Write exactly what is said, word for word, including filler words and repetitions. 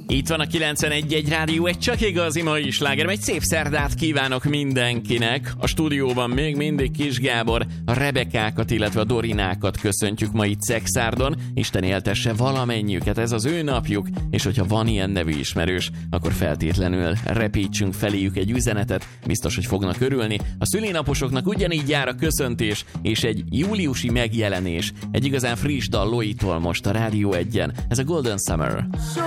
Itt van a kilencvenegy egy Rádió, egy csak igazi mai sláger. Egy szép szerdát kívánok mindenkinek. A stúdióban még mindig Kis Gábor, a Rebekákat, illetve a Dorinákat köszöntjük ma itt Szexárdon. Isten éltesse valamennyiüket, ez az ő napjuk, és hogyha van ilyen nevű ismerős, akkor feltétlenül repítsünk feléjük egy üzenetet, biztos, hogy fognak örülni. A szülinaposoknak ugyanígy jár a köszöntés, és egy júliusi megjelenés. Egy igazán friss dal Loitól most a Rádió egyen. Ez a Golden Summer.